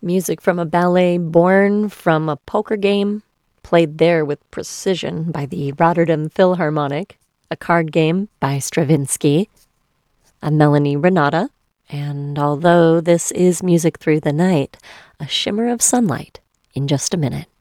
Music from a ballet born from a poker game, played there with precision by the Rotterdam Philharmonic, a card game by Stravinsky, a Melanie Renata, and although this is music through the night, a shimmer of sunlight in just a minute.